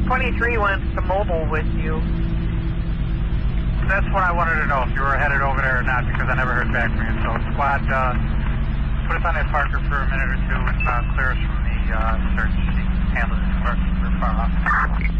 23 wants to mobile with you. That's what I wanted to know, if you were headed over there or not, because I never heard back from you. So, squad, put us on that Parker for a minute or two and clear us from the search. Handle this. We're far off.